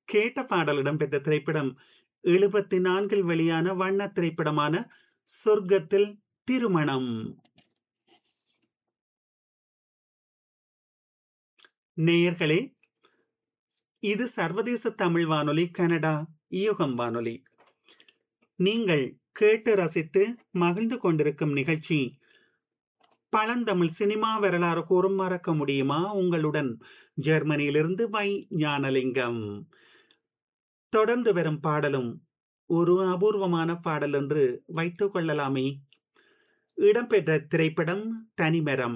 கேட்ட பாடல் இடம்பெற்ற திரைப்படம் 74 வெளியான வண்ண திரைப்படமான சொர்க்கத்தில் திருமணம். நேயர்களே, இது சர்வதேச தமிழ் வானொலி, கனடா யுகம் வானொலி. நீங்கள் கேட்டு ரசித்து மகிழ்ந்து கொண்டிருக்கும் நிகழ்ச்சி பழந்தமிழ் சினிமா வரலாறு கூறும் மறக்க முடியுமா? உங்களுடன் ஜெர்மனியிலிருந்து ஞானலிங்கம். தொடர்ந்து வரும் பாடலும் ஒரு அபூர்வமான பாடல் என்று வைத்துக் கொள்ளலாமே. இடம்பெற்ற திரைப்படம் தனிமரம்.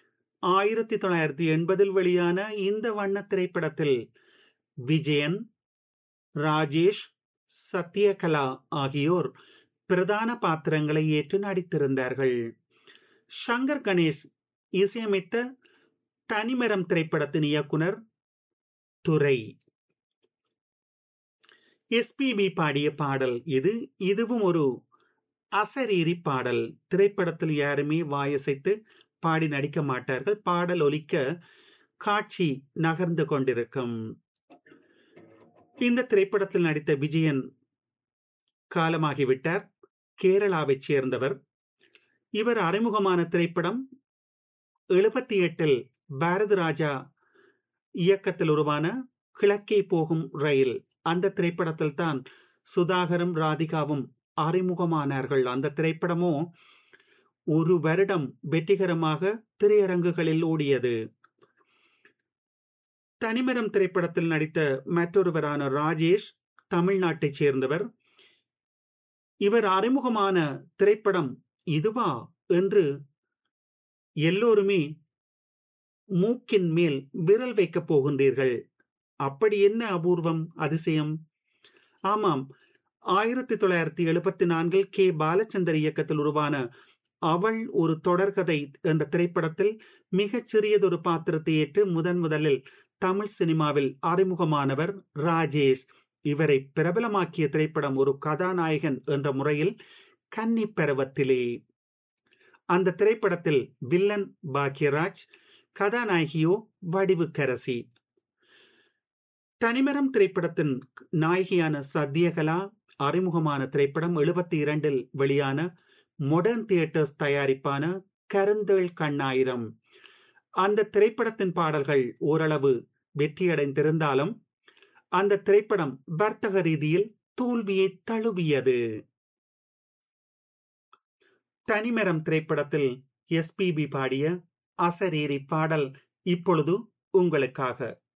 1980 வெளியான இந்த வண்ண திரைப்படத்தில் விஜயன், ராஜேஷ், சத்யகலா ஆகியோர் பிரதான பாத்திரங்களை ஏற்று நடித்திருந்தார்கள். சங்கர் கணேஷ் இசையமைத்த தனிமரம் திரைப்படத்தின் இயக்குனர் துரை. எஸ்பிபி பாடிய பாடல் இது. இதுவும் ஒரு அசரீரி பாடல். திரைப்படத்தில் யாருமே வாயசைத்து பாடி நடிக்க மாட்டார்கள். பாடல் ஒலிக்க காட்சி நகர்ந்து கொண்டிருக்கும். இந்த திரைப்படத்தில் நடித்த விஜயன் காலமாகிவிட்டார். கேரளாவைச் சேர்ந்தவர். இவர் அறிமுகமான திரைப்படம் 78 பாரதி ராஜா இயக்கத்தில் உருவான கிழக்கே போகும் ரயில். அந்த திரைப்படத்தில் தான் சுதாகரும் ராதிகாவும் அறிமுகமானார்கள். அந்த திரைப்படமோ ஒரு வருடம் வெற்றிகரமாக திரையரங்குகளில் ஓடியது. தனிமரம் திரைப்படத்தில் நடித்த மற்றொருவரான ராஜேஷ் தமிழ்நாட்டைச் சேர்ந்தவர். இவர் அறிமுகமான திரைப்படம் இதுவா என்று எல்லோருமே மூக்கின் மேல் விரல் வைக்கப் போகின்றீர்கள். அப்படி என்ன அபூர்வம், அதிசயம்? ஆமாம், 1974 கே. பாலச்சந்தர் இயக்கத்தில் உருவான அவள் ஒரு தொடர்கதை என்ற திரைப்படத்தில் மிகச் சிறியதொரு பாத்திரத்தை ஏற்று முதலில் தமிழ் சினிமாவில் அறிமுகமானவர் ராஜேஷ். இவரை பிரபலமாக்கிய திரைப்படம் ஒரு கதாநாயகன் என்ற முறையில் கன்னி பருவத்திலே. அந்த திரைப்படத்தில் வில்லன் பாக்யராஜ், கதாநாயகியோ வடிவுக்கரசி. தனிமரம் திரைப்படத்தின் நாயகியான சத்யகலா அறிமுகமான திரைப்படம் 72 வெளியான மாடர்ன் தியேட்டர்ஸ் தயாரிப்பான கருந்தேள் கண்ணாயிரம். அந்த திரைப்படத்தின் பாடல்கள் ஓரளவு வெற்றியடைந்திருந்தாலும் அந்த திரைப்படம் வர்த்தக ரீதியில் தோல்வியை தழுவியது. தனிமரம் திரைப்படத்தில் எஸ்பிபி பாடிய அசரீரி பாடல் இப்பொழுது உங்களுக்காக.